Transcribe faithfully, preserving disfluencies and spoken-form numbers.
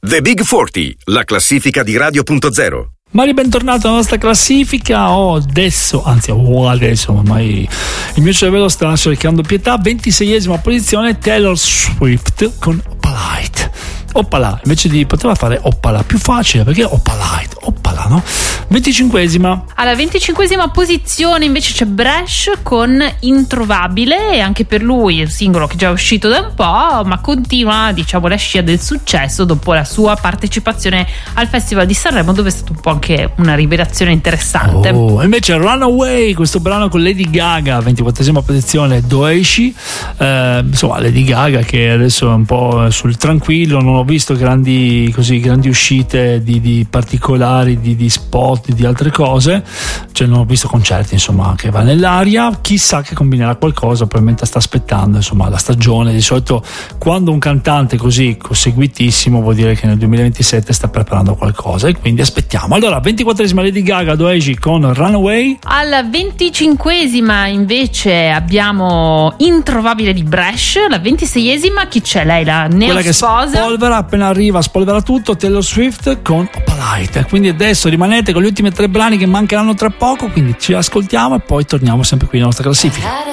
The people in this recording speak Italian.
The Big quaranta, la classifica di Radio punto zero. Mari, bentornato alla nostra classifica. Oh, adesso, anzi, oh, adesso, ormai il mio cervello sta cercando pietà. ventiseiesima posizione, Taylor Swift con Opalite. Oppala, invece di poteva fare Oppala, più facile perché Opalite, Oppala, no? venticinquesima. Alla venticinquesima posizione invece c'è Bresh con Introvabile, e anche per lui è un singolo che già è uscito da un po', ma continua, diciamo, la scia del successo dopo la sua partecipazione al Festival di Sanremo, dove è stato un po' anche una rivelazione interessante. Oh, invece Runaway, questo brano con Lady Gaga, ventiquattresima posizione, Doeshi, eh, insomma Lady Gaga che adesso è un po' sul tranquillo, non ho visto grandi così grandi uscite di, di particolari, di, di spot, di altre cose, cioè non ho visto concerti, insomma, che va nell'aria. Chissà che combinerà qualcosa, probabilmente sta aspettando, insomma, la stagione. Di solito quando un cantante così seguitissimo vuol dire che nel duemilaventisette sta preparando qualcosa, e quindi aspettiamo. Allora, ventiquattresima Lady Gaga, Doeshi con Runaway. Alla venticinquesima invece abbiamo Introvabile di Bresh. La ventiseiesima, chi c'è? Lei, la neosposa, spolvera, appena arriva spolvera tutto, Taylor Swift con Opalite. Quindi adesso rimanete con gli ultimi tre brani che mancheranno tra poco, quindi ci ascoltiamo e poi torniamo sempre qui nella nostra classifica.